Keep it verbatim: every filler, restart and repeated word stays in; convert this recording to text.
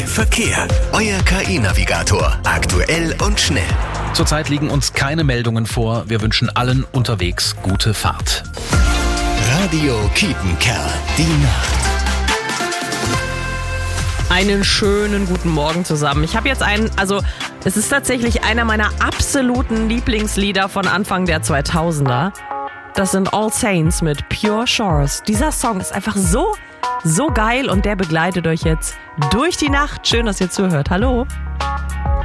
Verkehr. Euer K I-Navigator. Aktuell und schnell. Zurzeit liegen uns keine Meldungen vor. Wir wünschen allen unterwegs gute Fahrt. Radio Kiepenkerl. Die Nacht. Einen schönen guten Morgen zusammen. Ich habe jetzt einen, also es ist tatsächlich einer meiner absoluten Lieblingslieder von Anfang der zweitausender. Das sind All Saints mit Pure Shores. Dieser Song ist einfach so, so geil und der begleitet euch jetzt durch die Nacht. Schön, dass ihr zuhört. Hallo.